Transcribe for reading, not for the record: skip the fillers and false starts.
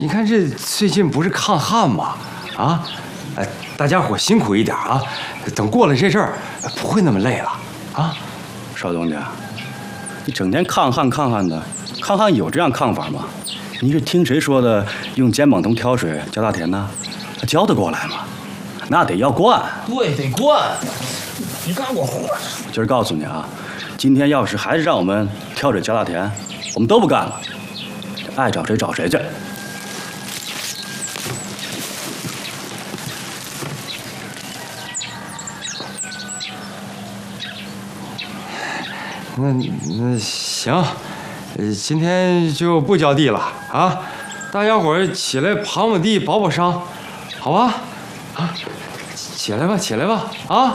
你看这最近不是抗旱吗？啊，大家伙辛苦一点啊，等过了这阵儿，不会那么累了啊。 少东家，你整天抗旱的，抗旱有这样抗法吗？你是听谁说的？用肩膀头挑水浇大田呢？浇得过来吗？那得要灌。 对，得灌。你干我活。 今儿告诉你啊，今天要是还是让我们挑水浇大田，我们都不干了，爱找谁找谁去。 那行，今天就不浇地了啊！大家伙儿起来刨刨地、保保伤，好吧？啊，起来吧，啊！